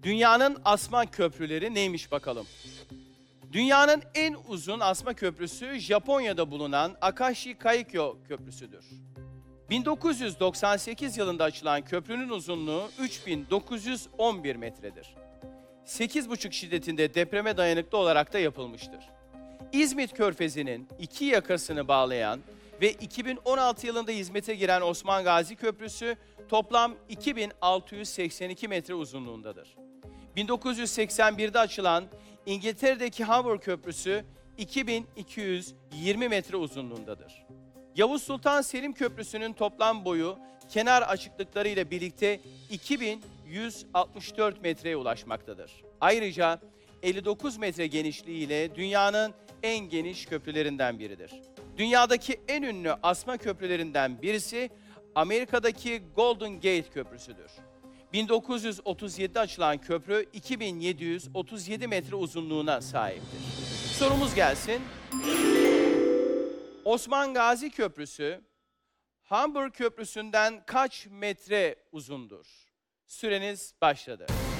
Dünyanın asma köprüleri neymiş bakalım? Dünyanın en uzun asma köprüsü Japonya'da bulunan Akashi Kaikyo Köprüsü'dür. 1998 yılında açılan köprünün uzunluğu 3911 metredir. 8,5 şiddetinde depreme dayanıklı olarak da yapılmıştır. İzmit Körfezi'nin iki yakasını bağlayan ve 2016 yılında hizmete giren Osman Gazi Köprüsü toplam 2682 metre uzunluğundadır. 1981'de açılan İngiltere'deki Hanover Köprüsü 2220 metre uzunluğundadır. Yavuz Sultan Selim Köprüsü'nün toplam boyu kenar açıklıkları ile birlikte 2164 metreye ulaşmaktadır. Ayrıca 59 metre genişliğiyle dünyanın en geniş köprülerinden biridir. Dünyadaki en ünlü asma köprülerinden birisi Amerika'daki Golden Gate Köprüsü'dür. 1937'de açılan köprü 2737 metre uzunluğuna sahiptir. Sorumuz gelsin. Osman Gazi Köprüsü, Hamburg Köprüsü'nden kaç metre uzundur? Süreniz başladı.